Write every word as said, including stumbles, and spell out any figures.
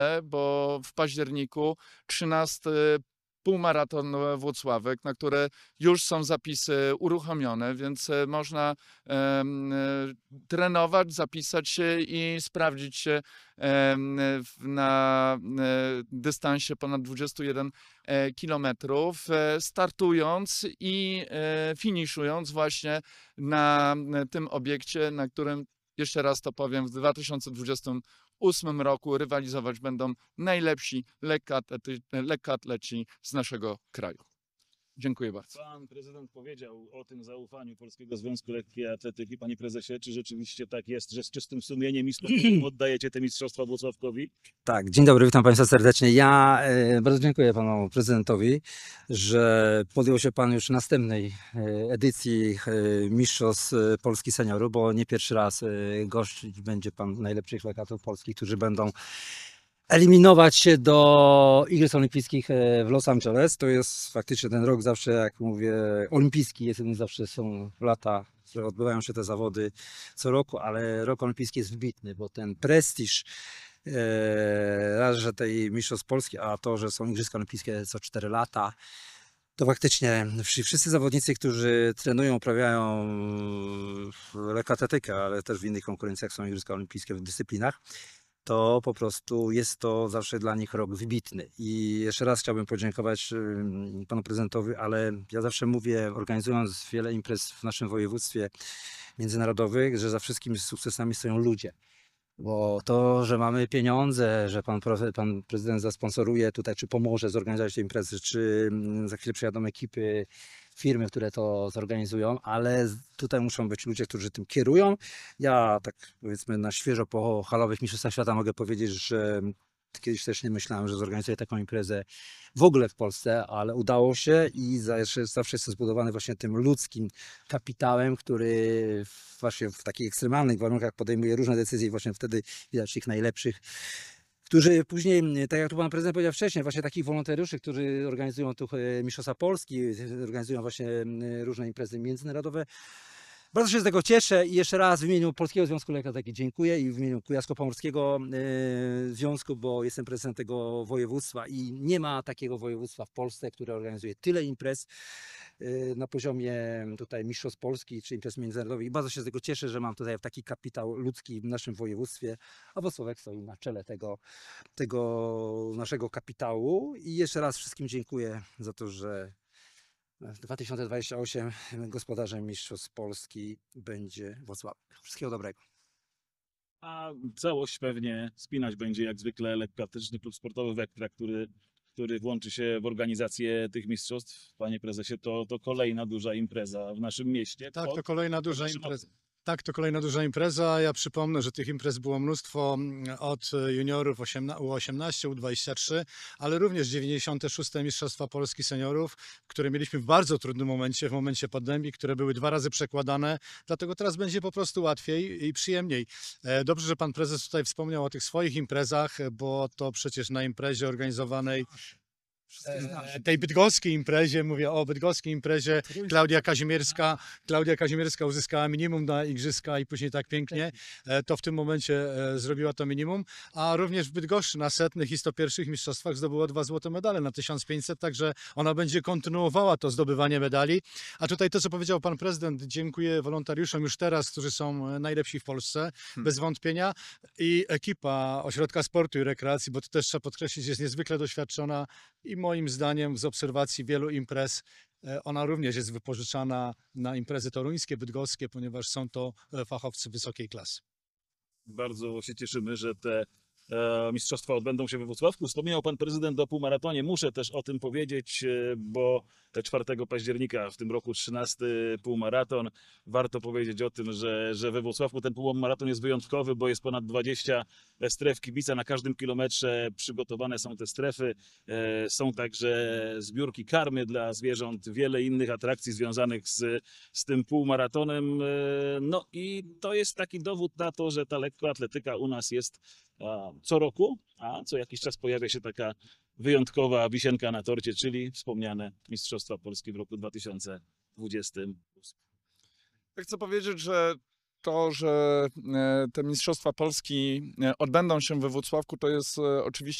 bo w październiku trzynasty półmaraton Włocławek, na które już są zapisy uruchomione, więc e, można em, e, trenować, zapisać się i sprawdzić się em, w- na e, dystansie ponad dwudziestu jeden e, kilometrów, e, startując i e, finiszując właśnie na e, tym obiekcie, na którym, jeszcze raz to powiem, w dwa tysiące dwudziestym ósmym roku rywalizować będą najlepsi lekkoatlety, lekkoatleci z naszego kraju. Dziękuję bardzo. Pan prezydent powiedział o tym zaufaniu Polskiego Związku Lekkiej Atletyki. Panie prezesie, czy rzeczywiście tak jest, że z czystym sumieniem i spokojem oddajecie te mistrzostwa Włocławkowi? Tak, dzień dobry, witam Państwa serdecznie. Ja e, bardzo dziękuję Panu Prezydentowi, że podjął się Pan już następnej e, edycji e, Mistrzostw e, Polski Seniorów, bo nie pierwszy raz e, gościć będzie Pan najlepszych lekatów polskich, którzy będą eliminować się do Igrzysk Olimpijskich e, w Los Angeles. To jest faktycznie ten rok zawsze, jak mówię, olimpijski, jest zawsze są lata, że odbywają się te zawody co roku, ale rok olimpijski jest wybitny, bo ten prestiż e, raz, że tej Mistrzostw Polski, a to, że są Igrzyska Olimpijskie co cztery lata, to faktycznie wszy- wszyscy zawodnicy, którzy trenują, uprawiają lekkoatletykę, ale też w innych konkurencjach są Igrzyska Olimpijskie w dyscyplinach, to po prostu jest to zawsze dla nich rok wybitny. I jeszcze raz chciałbym podziękować ym, panu prezydentowi, ale ja zawsze mówię, organizując wiele imprez w naszym województwie międzynarodowych, że za wszystkimi sukcesami stoją ludzie. Bo to, że mamy pieniądze, że pan, profe- pan prezydent zasponsoruje tutaj, czy pomoże zorganizować te imprezy, czy mm, za chwilę przyjadą ekipy, firmy, które to zorganizują, ale z- tutaj muszą być ludzie, którzy tym kierują. Ja tak powiedzmy na świeżo po halowych mistrzostwach świata mogę powiedzieć, że kiedyś też nie myślałem, że zorganizuję taką imprezę w ogóle w Polsce, ale udało się i zawsze, zawsze jest to zbudowany właśnie tym ludzkim kapitałem, który właśnie w takich ekstremalnych warunkach podejmuje różne decyzje i właśnie wtedy widać tych najlepszych, którzy później, tak jak tu pan prezydent powiedział wcześniej, właśnie takich wolontariuszy, którzy organizują tu e, Mistrzostwa Polski, organizują właśnie e, różne imprezy międzynarodowe. Bardzo się z tego cieszę i jeszcze raz w imieniu Polskiego Związku Lekkoatletyki dziękuję i w imieniu Kujawsko-Pomorskiego e, Związku, bo jestem prezydentem tego województwa i nie ma takiego województwa w Polsce, które organizuje tyle imprez e, na poziomie tutaj Mistrzostw Polski czy imprez międzynarodowych. I bardzo się z tego cieszę, że mam tutaj taki kapitał ludzki w naszym województwie, a Włocławek stoi na czele tego, tego naszego kapitału. I jeszcze raz wszystkim dziękuję za to, że w dwa tysiące dwudziestym ósmym gospodarzem Mistrzostw Polski będzie Włocławek. Wszystkiego dobrego. A całość pewnie spinać będzie jak zwykle lekkoatletyczny klub sportowy Wektra, który, który włączy się w organizację tych mistrzostw. Panie prezesie, to, to kolejna duża impreza w naszym mieście. Tak, Pod- to kolejna pod duża naszym impreza. Tak, to kolejna duża impreza. Ja przypomnę, że tych imprez było mnóstwo mm, od juniorów U osiemnaście, U dwadzieścia trzy, ale również dziewięćdziesiąte szóste Mistrzostwa Polski Seniorów, które mieliśmy w bardzo trudnym momencie, w momencie pandemii, które były dwa razy przekładane, dlatego teraz będzie po prostu łatwiej i przyjemniej. E, Dobrze, że pan prezes tutaj wspomniał o tych swoich imprezach, bo to przecież na imprezie organizowanej E, tej bydgoskiej imprezie, mówię o bydgoskiej imprezie, Klaudia Kazimierska, Klaudia Kazimierska uzyskała minimum na igrzyska i później tak pięknie, e, to w tym momencie e, zrobiła to minimum, a również w Bydgoszczy na setnych i sto pierwszych mistrzostwach zdobyła dwa złote medale na tysiąc pięćset, także ona będzie kontynuowała to zdobywanie medali. A tutaj to, co powiedział pan prezydent, dziękuję wolontariuszom już teraz, którzy są e, najlepsi w Polsce, bez wątpienia, i ekipa Ośrodka Sportu i Rekreacji, bo to też trzeba podkreślić, jest niezwykle doświadczona i moim zdaniem z obserwacji wielu imprez e, ona również jest wypożyczana na imprezy toruńskie, bydgoskie, ponieważ są to e, fachowcy wysokiej klasy. Bardzo się cieszymy, że te e, mistrzostwa odbędą się we Włocławku. Wspomniał pan prezydent o półmaratonie. Muszę też o tym powiedzieć, e, bo czwartego października w tym roku trzynasty półmaraton. Warto powiedzieć o tym, że, że we Włocławku ten półmaraton jest wyjątkowy, bo jest ponad dwadzieścia stref kibica. Na każdym kilometrze przygotowane są te strefy. E, są także zbiórki karmy dla zwierząt, wiele innych atrakcji związanych z, z tym półmaratonem. E, no i to jest taki dowód na to, że ta lekkoatletyka u nas jest a, co roku, a co jakiś czas pojawia się taka wyjątkowa wisienka na torcie, czyli wspomniane Mistrzostwa Polski w roku dwa tysiące dwudziestym ósmym. Ja chcę powiedzieć, że to, że e, te Mistrzostwa Polski e, odbędą się we Włocławku, to jest e, oczywiście